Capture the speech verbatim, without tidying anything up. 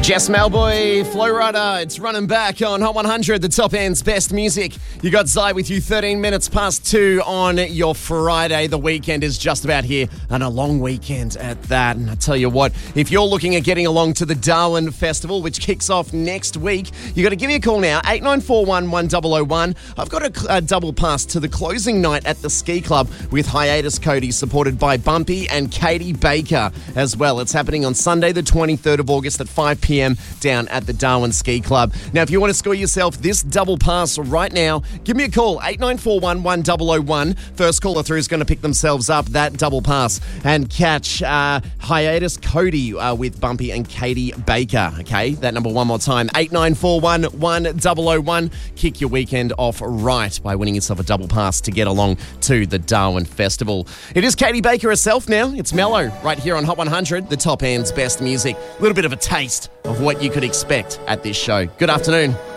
Jess Malboy, Flow Rider, it's running back on Hot one hundred, the top end's best music. You got Zai with you thirteen minutes past two on your Friday. The weekend is just about here, and a long weekend at that. And I tell you what, if you're looking at getting along to the Darwin Festival, which kicks off next week, you got to give me a call now, eight nine four one, one zero zero one. I've got a, a double pass to the closing night at the Ski Club with Hiatus Cody, supported by Bumpy and Katie Baker as well. It's happening on Sunday, the twenty-third of August at five p.m. down at the Darwin Ski Club. Now, if you want to score yourself this double pass right now, give me a call, eight nine four one, one zero zero one. First caller through is going to pick themselves up that double pass and catch uh, Hiatus Cody uh, with Bumpy and Katie Baker. Okay, that number one more time, eight nine four one, one zero zero one. Kick your weekend off right by winning yourself a double pass to get along to the Darwin Festival. It is Katie Baker herself now. It's Mellow right here on Hot one hundred, the top end's best music. A little bit of a taste of what you could expect at this show. Good afternoon.